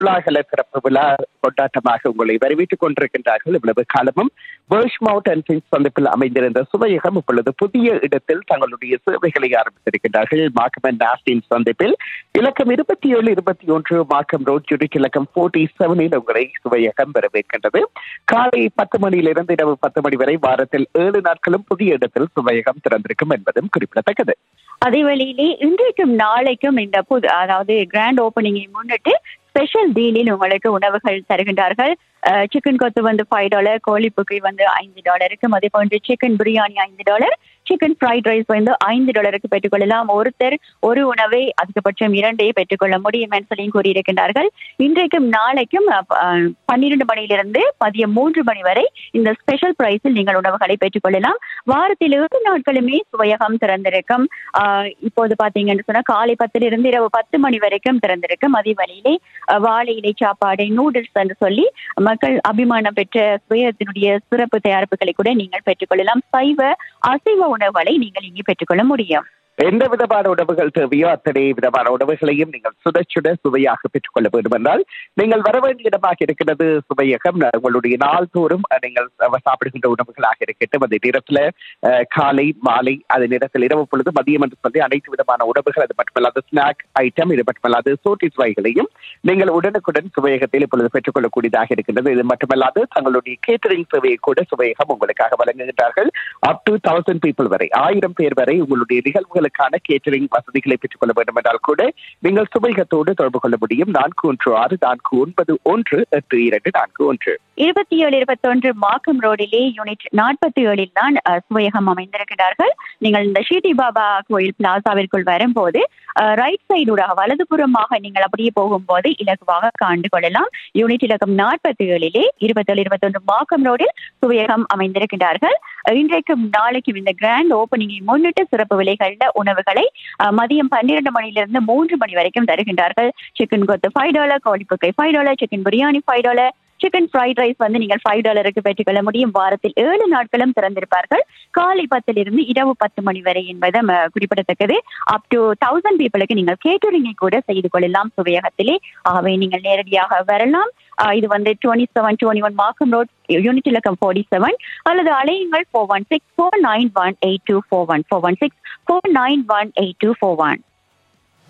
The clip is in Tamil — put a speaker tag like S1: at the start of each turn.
S1: உலாகல சிறப்பு விழா கொண்டாட்டமாக உங்களை வரவேற்றுக் கொண்டிருக்கின்றார்கள். இவ்வளவு காலமும் பேர்ஷ்மவுத் அண்ட் ஃபின்ச் சந்திப்பில் அமைந்திருந்த சுவையகம் இப்பொழுது புதிய இடத்தில் தங்களுடைய சேவைகளை ஆரம்பித்திருக்கின்றார்கள். மார்க்கம் நாஸ்டின் சந்திப்பில் இலக்கம் 27-21 மார்க்கம் ரோட் யூனிட் இலக்கம் 47 உங்களை சுவையகம் வரவேற்கின்றது. காலை 10 மணியிலிருந்து இரவு 10 மணி வரை வாரத்தில் 7 நாட்களும் புதிய இடத்தில் சுவையகம் திறந்திருக்கும் என்பதும் குறிப்பிடத்தக்கது.
S2: அதே வேளையிலே இன்றைக்கும் நாளைக்கும் இந்த அதாவது கிராண்ட் ஓபனிங்கை முன்னிட்டு ஸ்பெஷல் டீலில் உங்களுக்கு உணவுகள் தருகின்றார்கள். சிக்கன் கொத்து வந்து $5, கோழிப்புக்கை வந்து $5, அதே போன்று chicken biryani $5, chicken fried rice வந்து $5 பெற்றுக்கொள்ளலாம். ஒருத்தர் ஒரு உணவை அதிகபட்சம் 2 பெற்றுக்கொள்ள முடியும் என்று சொல்லி கூறியிருக்கின்றார்கள். இன்றைக்கும் நாளைக்கும் 12 மணியிலிருந்து மதியம் 3 மணி வரை இந்த ஸ்பெஷல் பிரைஸில் நீங்கள் உணவுகளை பெற்றுக்கொள்ளலாம். வாரத்தில் 7 நாட்களுமே சுவையகம் திறந்திருக்கும். இப்போது பாத்தீங்கன்னு சொன்னா காலை 10 இரவு 10 மணி வரைக்கும் திறந்திருக்கும். அதே வழியிலே வாழை இலை சாப்பாடு, நூடுல்ஸ் என்று சொல்லி மக்கள் அபிமானம் பெற்ற சுவையத்தினுடைய சிறப்பு தயாரிப்புகளை கூட நீங்கள் பெற்றுக்கொள்ளலாம். சைவ அசைவ உணவுகளை நீங்கள் இங்கே பெற்றுக்கொள்ள முடியும்.
S1: எந்த விதமான உணவுகள் தேவையோ அத்தனை விதமான உணவுகளையும் நீங்கள் சுட சுவையாக பெற்றுக்கொள்ள வேண்டும் என்றால் நீங்கள் வர வேண்டிய இடமாக இருக்கிறது சுவையகம். உங்களுடைய நாள்தோறும் நீங்கள் சாப்பிடுகின்ற உணவுகளாக இருக்கட்டும், அதே நேரத்தில் காலை மாலை அதே நேரத்தில் இரவு பொழுது மதியம் என்று சொல்லி அனைத்து விதமான உணவுகள், அது மட்டுமல்லாது ஸ்நாக் ஐட்டம், இது மட்டுமல்லாது சோட்டிஸ் வகைகளையும் நீங்கள் உடனுக்குடன் சுவையகத்தில் இப்பொழுது பெற்றுக்கொள்ளக்கூடியதாக இருக்கின்றது. இது மட்டுமல்லாது தங்களுடைய கேட்டரிங் சேவையை கூட சுவையகம் உங்களுக்காக வழங்குகின்றார்கள். அப் டு 1000 பீப்புள் வரை, 1000 பேர் வரை உங்களுடைய நிகழ்வுகளுக்கான கேட்டரிங் வசதிகளை பெற்றுக் கொள்ள வேண்டும் என்றால் கூட நீங்கள் சுவையகத்தோடு தொடர்பு கொள்ள முடியும். 4164918241.
S2: 27-21 மார்க்கம் ரோடிலே யூனிட் 47 தான் சுவையகம் அமைந்திருக்கிறார்கள். நீங்கள் இந்த ஷீட்டி பாபா கோயில் பிளாசாவிற்குள் வரும்போது ரைட் சைடுடாக வலதுபுறமாக நீங்கள் அப்படியே போகும்போது இலகுவாக காண்டு கொள்ளலாம். யூனிட் இலக்கம் 47 27-21 மார்க்கம் ரோடில் சுவையகம் அமைந்திருக்கிறார்கள். இன்றைக்கும் நாளைக்கும் இந்த கிராண்ட் ஓபனிங்கை முன்னிட்டு சிறப்பு விலைகள்ல உணவுகளை மதியம் 12 மணியிலிருந்து 3 மணி வரைக்கும் தருகின்றார்கள். சிக்கன் கொத்து $5, கோழிப்புக்கை $5, chicken biryani $5, chicken fried rice வந்து நீங்கள் $5 பெற்றுக்கொள்ள முடியும். வாரத்தில் 7 நாட்களும் திறந்திருப்பார்கள். காலை 10 இரவு 10 மணி வரை என்பது குறிப்பிடத்தக்கது. அப் டு 1000 பீப்புளுக்கு நீங்கள் கேட்டரிங்கை கூட செய்து கொள்ளலாம் சுவையகத்திலே. ஆகவே நீங்கள் நேரடியாக வரலாம். இது வந்து 27-21 மார்க்கம் ரோட் யூனிட் இலக்கம் 47 அல்லது அலையுங்கள் 416-491-8241 416-491-8241.